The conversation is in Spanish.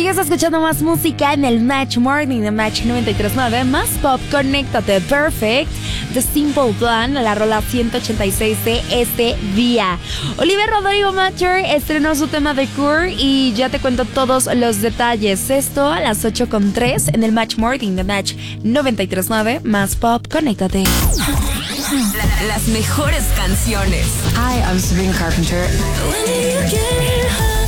Sigues escuchando más música en el Match Morning de Match 93.9. Más pop, conéctate. Perfect, The Simple Plan, la rola 186 de este día. Olivia Rodrigo Matter estrenó su tema de Cure y ya te cuento todos los detalles. Esto a las 8:03 en el Match Morning de Match 93.9. Más pop, conéctate. Las mejores canciones. Hi, I'm Sabrina Carpenter. When you get home.